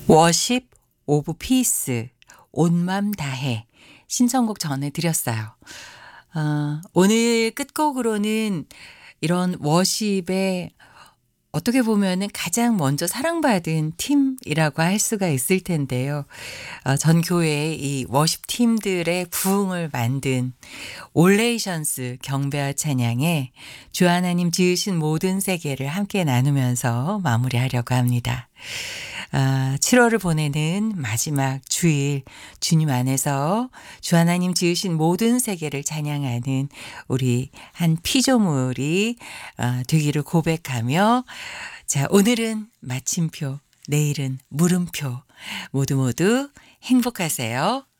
워십 오브 피스 온 맘 다해 신청곡 전해드렸어요. 오늘 끝곡으로는 이런 워십의 어떻게 보면은 가장 먼저 사랑받은 팀이라고 할 수가 있을 텐데요. 전 교회의 이 워십 팀들의 부흥을 만든 올레이션스 경배와 찬양에 주 하나님 지으신 모든 세계를 함께 나누면서 마무리하려고 합니다. 7월을 보내는 마지막 주일 주님 안에서 주 하나님 지으신 모든 세계를 찬양하는 우리 한 피조물이 되기를 고백하며 자, 오늘은 마침표, 내일은 물음표 모두 행복하세요.